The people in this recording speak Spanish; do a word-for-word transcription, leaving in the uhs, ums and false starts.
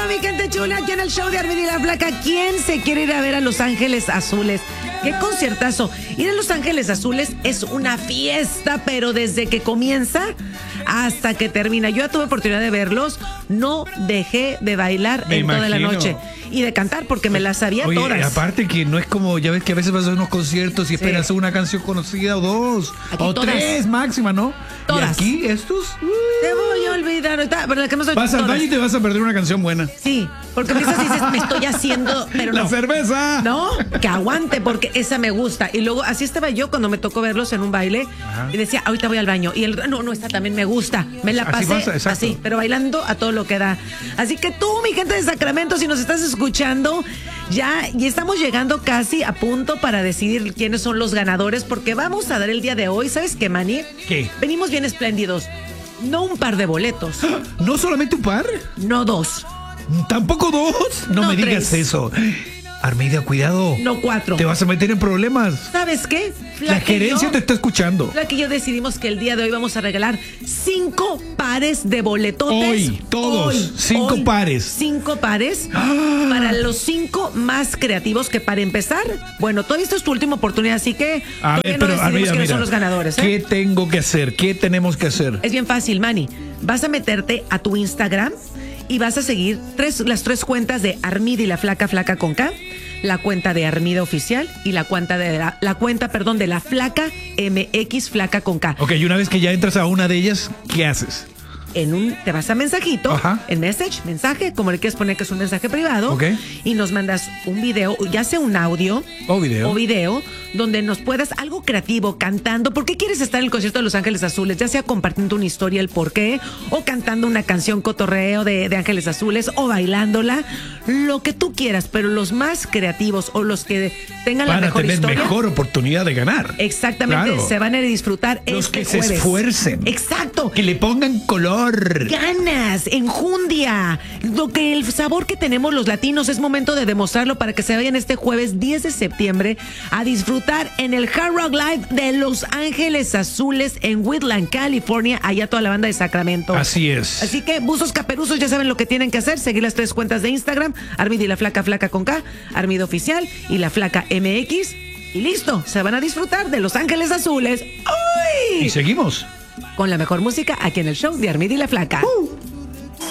todo, mi gente chula, aquí en el show de Armin y la Flaca. ¿Quién se quiere ir a ver a Los Ángeles Azules? ¡Qué conciertazo! Ir a Los Ángeles Azules es una fiesta, pero desde que comienza hasta que termina. Yo ya tuve oportunidad de verlos, no dejé de bailar me en imagino. toda la noche. Y de cantar, porque me las sabía Oye, todas. Aparte que no es como, ya ves que a veces vas a unos conciertos y sí. esperas una canción conocida o dos, aquí o todas. tres máxima, ¿no? Todas. ¿Y aquí estos? Uh. Te voy a olvidar. Está, pero la que no soy vas al baño y te vas a perder una canción buena. Sí, porque empiezas y dices, me estoy haciendo, pero ¡la no. cerveza! No, que aguante, porque esa me gusta. Y luego, así estaba yo cuando me tocó verlos en un baile. Ajá. Y decía, ahorita voy al baño. Y el, no, no, esta también me gusta. Me la pasé así, pasa, así, pero bailando a todo lo que da. Así que tú, mi gente de Sacramento, si nos estás escuchando, ya, y estamos llegando casi a punto para decidir quiénes son los ganadores, porque vamos a dar el día de hoy, ¿sabes qué, Manny? ¿Qué? Venimos bien espléndidos. No un par de boletos. ¿No solamente un par? No dos. ¿Tampoco dos? No, no me digas tres. Eso. Armida, cuidado. No cuatro. Te vas a meter en problemas. ¿Sabes qué? La, la gerencia yo, te está escuchando. La que yo decidimos que el día de hoy vamos a regalar cinco pares de boletotes. Hoy, todos. Hoy, cinco hoy, pares. Cinco pares ah. para los cinco más creativos, que para empezar, bueno, todavía esta es tu última oportunidad, así que a ver, no pero, decidimos mira, quiénes mira, son los ganadores. ¿eh? ¿Qué tengo que hacer? ¿Qué tenemos que hacer? Es bien fácil, Manny. Vas a meterte a tu Instagram y vas a seguir tres, las tres cuentas de Armida y la Flaca, Flaca con K, la cuenta de Armida Oficial y la cuenta de la, la cuenta, perdón, de la Flaca M X, Flaca con K. Ok, y una vez que ya entras a una de ellas, ¿qué haces? En un, te vas a mensajito, Ajá. en message, mensaje, como le quieres poner que es un mensaje privado, okay. y nos mandas un video, ya sea un audio o video, o video, donde nos puedas algo creativo, cantando. ¿Por qué quieres estar en el concierto de Los Ángeles Azules? Ya sea compartiendo una historia, el por qué, o cantando una canción cotorreo de, de Ángeles Azules, o bailándola, lo que tú quieras, pero los más creativos o los que tengan van la mejor a tener historia, mejor oportunidad de ganar. Exactamente, claro. se van a disfrutar los este que jueves. se esfuercen. Exacto. Que le pongan color. Ganas, enjundia. Lo que el sabor que tenemos los latinos es momento de demostrarlo para que se vayan este jueves diez de septiembre a disfrutar en el Hard Rock Live de Los Ángeles Azules en Woodland, California, allá toda la banda de Sacramento. Así es. Así que buzos caperuzos ya saben lo que tienen que hacer, seguir las tres cuentas de Instagram, Armida y la Flaca, Flaca con K, Armida Oficial y la Flaca M X, y listo, se van a disfrutar de Los Ángeles Azules. ¡Uy! Y seguimos con la mejor música aquí en el show de Armida y la Flaca. Uh.